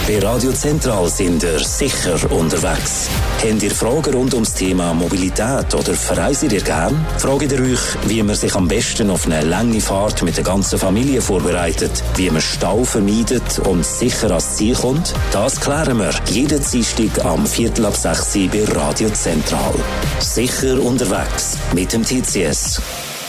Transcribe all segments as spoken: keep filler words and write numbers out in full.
Bei Radio Zentral sind ihr sicher unterwegs. Habt ihr Fragen rund ums Thema Mobilität oder verreist ihr gern? Fragt ihr euch, wie man sich am besten auf eine lange Fahrt mit der ganzen Familie vorbereitet, wie man Stau vermeidet und sicher ans Ziel kommt? Das klären wir jeden Dienstag am Viertel ab sechs bei Radio Zentral. Sicher unterwegs mit dem T C S.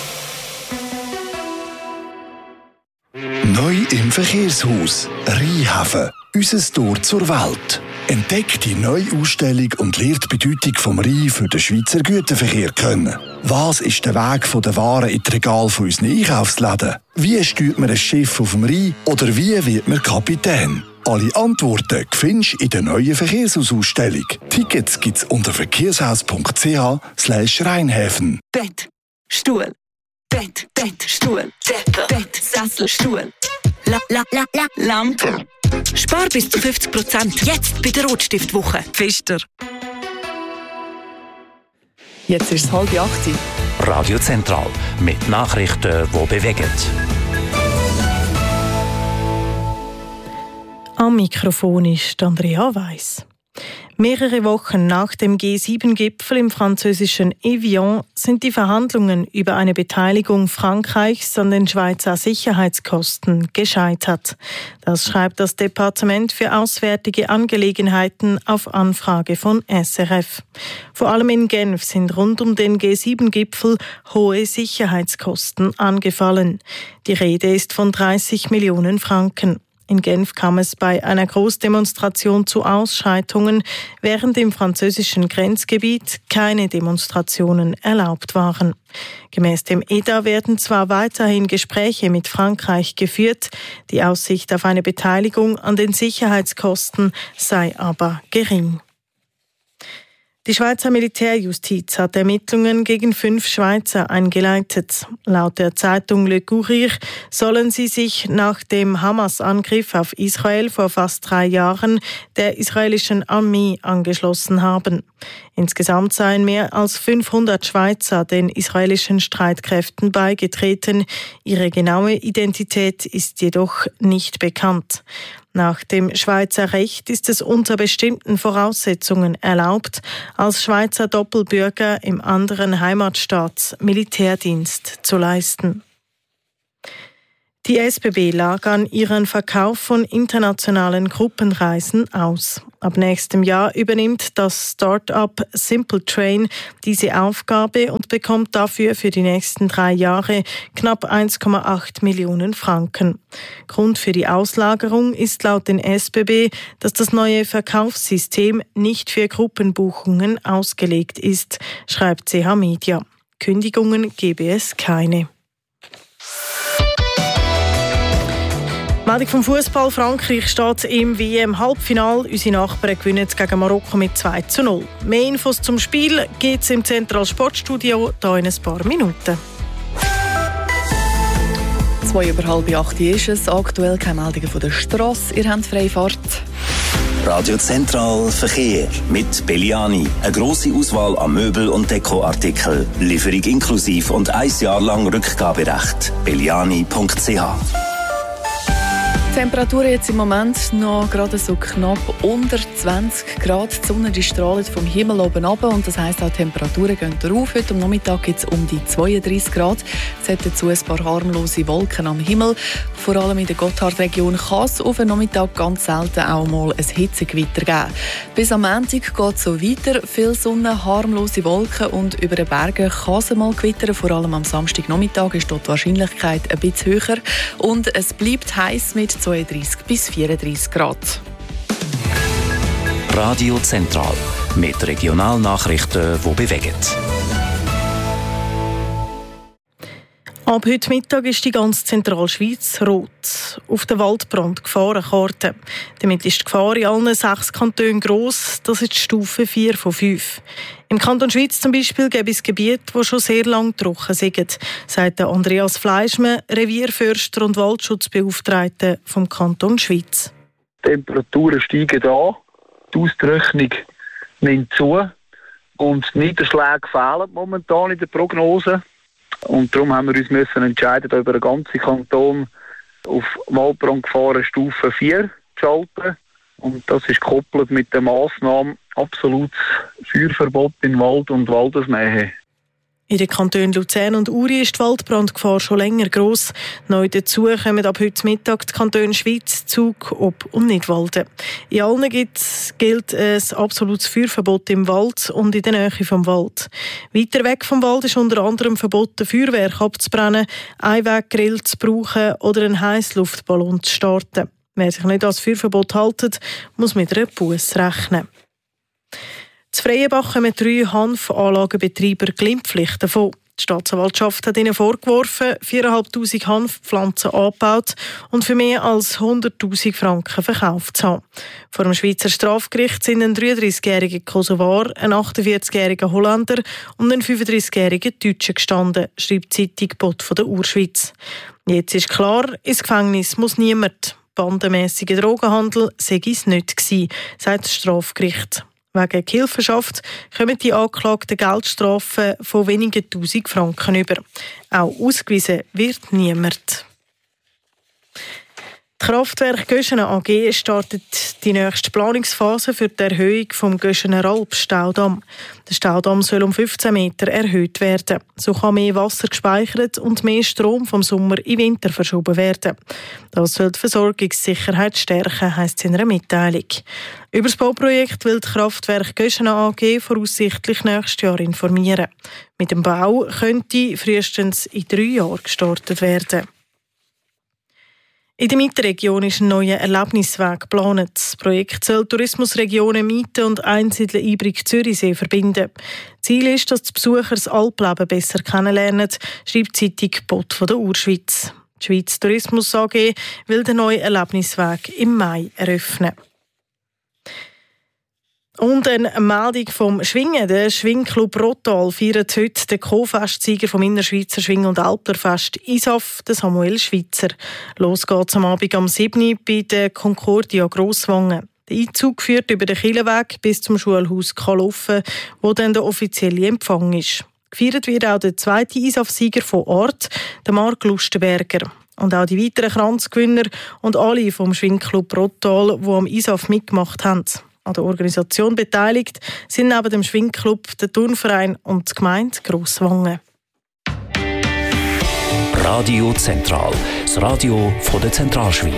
Neu im Verkehrshaus Rheinhafen. Unser Tor zur Welt. Entdeckt die neue Ausstellung und lernt die Bedeutung vom Rhein für den Schweizer Güterverkehr kennen. Was ist der Weg von der Waren in die Regale von unseren Einkaufsläden? Wie steuert man ein Schiff auf dem Rhein? Oder wie wird man Kapitän? Alle Antworten findest du in der neuen Verkehrshausausstellung. Tickets gibt's unter verkehrshaus punkt c h slash Rheinhäfen. Bett, Stuhl, Bett, Bett, Stuhl, Decke, Bett, Sessel, Stuhl, la, la, la, la, Lampe. Spar bis zu fünfzig Prozent jetzt bei der Rotstiftwoche. Pfister. Jetzt ist es halb acht. Radio Zentral mit Nachrichten, die bewegen. Am Mikrofon ist Andrea Weiss. Mehrere Wochen nach dem G sieben Gipfel im französischen Evian sind die Verhandlungen über eine Beteiligung Frankreichs an den Schweizer Sicherheitskosten gescheitert. Das schreibt das Departement für Auswärtige Angelegenheiten auf Anfrage von S R F. Vor allem in Genf sind rund um den G sieben Gipfel hohe Sicherheitskosten angefallen. Die Rede ist von dreißig Millionen Franken. In Genf kam es bei einer Großdemonstration zu Ausschreitungen, während im französischen Grenzgebiet keine Demonstrationen erlaubt waren. Gemäss dem E D A werden zwar weiterhin Gespräche mit Frankreich geführt, die Aussicht auf eine Beteiligung an den Sicherheitskosten sei aber gering. Die Schweizer Militärjustiz hat Ermittlungen gegen fünf Schweizer eingeleitet. Laut der Zeitung Le Courrier sollen sie sich nach dem Hamas-Angriff auf Israel vor fast drei Jahren der israelischen Armee angeschlossen haben. Insgesamt seien mehr als fünfhundert Schweizer den israelischen Streitkräften beigetreten. Ihre genaue Identität ist jedoch nicht bekannt. Nach dem Schweizer Recht ist es unter bestimmten Voraussetzungen erlaubt, als Schweizer Doppelbürger im anderen Heimatstaat Militärdienst zu leisten. Die S B B lagern ihren Verkauf von internationalen Gruppenreisen aus. Ab nächstem Jahr übernimmt das Start-up Simple Train diese Aufgabe und bekommt dafür für die nächsten drei Jahre knapp eins Komma acht Millionen Franken. Grund für die Auslagerung ist laut den S B B, dass das neue Verkaufssystem nicht für Gruppenbuchungen ausgelegt ist, schreibt C H Media. Kündigungen gebe es keine. Meldung vom Fußball: Frankreich steht im W M-Halbfinale. Unsere Nachbarn gewinnen gegen Marokko mit zwei zu null. Mehr Infos zum Spiel gibt es im Zentral Sportstudio hier in ein paar Minuten. Zwei über halb acht ist es. Aktuell keine Meldungen von der Strasse. Ihr habt Freifahrt. Radio Zentral Verkehr mit Belliani. Eine grosse Auswahl an Möbel- und Dekoartikeln. Lieferung inklusiv und ein Jahr lang Rückgaberecht. belliani punkt c h. Die Temperatur jetzt im Moment noch gerade so knapp unter zwanzig Grad. Die Sonne die strahlt vom Himmel oben runter und das heisst auch, die Temperaturen gehen rauf. Heute am Nachmittag gibt es um die zweiunddreissig Grad. Es hat dazu ein paar harmlose Wolken am Himmel. Vor allem in der Gotthardregion kann es auf den Nachmittag ganz selten auch mal ein Hitzegewitter geben. Bis am Montag geht es so weiter. Viel Sonne, harmlose Wolken und über den Bergen kann es mal gewittern. Vor allem am Samstagnachmittag ist dort die Wahrscheinlichkeit ein bisschen höher. Und es bleibt heiß mit zweiunddreissig bis vierunddreissig Grad. Radio Zentral mit Regionalnachrichten, die bewegen. Ab heute Mittag ist die ganze Zentralschweiz rot. Auf der Waldbrandgefahrenkarte. Damit ist die Gefahr in allen sechs Kantonen gross. Das ist die Stufe vier von fünf. Im Kanton Schwyz zum Beispiel gibt es Gebiete, die schon sehr lange trocken sind, sagt Andreas Fleischmann, Revierförster und Waldschutzbeauftragter vom Kanton Schwyz. Die Temperaturen steigen an, die Austrocknung nimmt zu und die Niederschläge fehlen momentan in der Prognose. Und darum haben wir uns müssen entscheiden, über den ganzen Kanton auf Waldbrandgefahren Stufe vier zu schalten. Und das ist gekoppelt mit der Massnahme absolutes Feuerverbot in Wald und Waldesnähe. In den Kantonen Luzern und Uri ist die Waldbrandgefahr schon länger gross. Neu dazu kommen ab heute Mittag die Kantone Schwyz, Zug, Ob und Nidwalden. In allen gilt ein absolutes Feuerverbot im Wald und in der Nähe vom Wald. Weiter weg vom Wald ist unter anderem verboten, Feuerwerk abzubrennen, Einweggrill zu brauchen oder einen Heissluftballon zu starten. Wer sich nicht an das Feuerverbot hält, muss mit einer Busse rechnen. Zu Freienbach kommen drei Hanfanlagenbetreiber Glimpfpflicht davon. Die Staatsanwaltschaft hat ihnen vorgeworfen, viertausendfünfhundert Hanfpflanzen angebaut und für mehr als hunderttausend Franken verkauft zu haben. Vor dem Schweizer Strafgericht sind ein dreiunddreißigjähriger Kosovar, ein achtundvierzigjähriger Holländer und ein fünfunddreißigjähriger Deutscher gestanden, schreibt die Zeitung Bot von der Urschweiz. Jetzt ist klar, ins Gefängnis muss niemand. Bandenmässiger Drogenhandel sei es nicht gewesen, sagt das Strafgericht. Wegen Gehilfenschaft kommen die Angeklagten Geldstrafen von wenigen tausend Franken über. Auch ausgewiesen wird niemand. Die Kraftwerk Göschenen A G startet die nächste Planungsphase für die Erhöhung vom Göschener Alp-Staudamm. Der Staudamm soll um fünfzehn Meter erhöht werden. So kann mehr Wasser gespeichert und mehr Strom vom Sommer in den Winter verschoben werden. Das soll die Versorgungssicherheit stärken, heisst es in einer Mitteilung. Über das Bauprojekt will die Kraftwerk Göschenen A G voraussichtlich nächstes Jahr informieren. Mit dem Bau könnte frühestens in drei Jahren gestartet werden. In der Mittelregion ist ein neuer Erlebnisweg geplant. Das Projekt soll Tourismusregionen Mieten und Einsiedeln Ibrig-Zürichsee verbinden. Ziel ist, dass die Besucher das Alpleben besser kennenlernen, schreibt die Zeitung Bot von der Urschweiz. Die Schweiz Tourismus A G will den neuen Erlebnisweg im Mai eröffnen. Und eine Meldung vom Schwingen. Der Schwingclub Rottal feiert heute den Co-Festsieger vom Innerschweizer Schwing- und Alplerfest I S A F, den Samuel Schweitzer. Los geht's am Abend am sieben Uhr bei der Concordia Grosswangen. Der Einzug führt über den Kieleweg bis zum Schulhaus Kaloffen, wo dann der offizielle Empfang ist. Gefeiert wird auch der zweite I S A F-Sieger von Ort, der Marc Lustenberger. Und auch die weiteren Kranzgewinner und alle vom Schwingclub Rottal, die am I S A F mitgemacht haben. An der Organisation beteiligt sind neben dem Schwingclub der Turnverein und die Gemeinde Grosswangen. Radio Zentral, das Radio von der Zentralschweiz.